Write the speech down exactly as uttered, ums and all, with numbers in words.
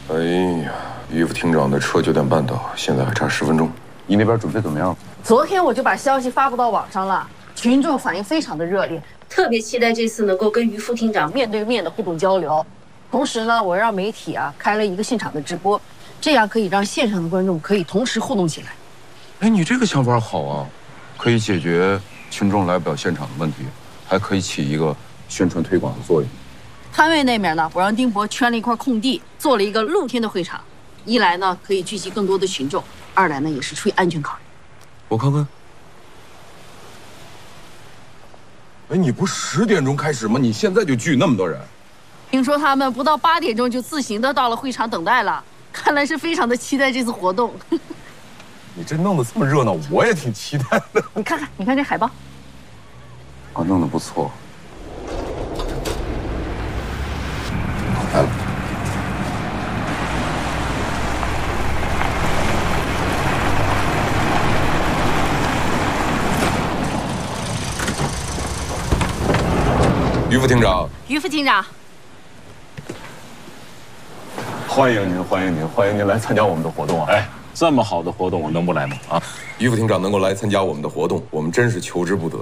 哎呀，于副厅长的车九点半到，现在还差十分钟。你那边准备怎么样？ 昨天我就把消息发布到网上了，群众反应非常的热烈，特别期待这次能够跟于副厅长面对面的互动交流。同时呢，我让媒体啊开了一个现场的直播，这样可以让线上的观众可以同时互动起来。 哎，你这个想法好啊，可以解决群众来不了现场的问题，还可以起一个宣传推广的作用。 摊位那边呢，我让丁博圈了一块空地，做了一个露天的会场。一来呢，可以聚集更多的群众；二来呢，也是出于安全考虑。 我看看。哎，你不十点钟开始吗？你现在就聚那么多人？ 听说他们不到八点钟就自行的到了会场等待了，看来是非常的期待这次活动。 你这弄得这么热闹，我也挺期待的。 你看看，你看这海报， 啊，弄得不错。来了。于副厅长， 于副厅长， 欢迎您，欢迎您，欢迎您来参加我们的活动啊！ 哎，这么好的活动，我能不来吗？啊， 于副厅长能够来参加我们的活动，我们真是求之不得。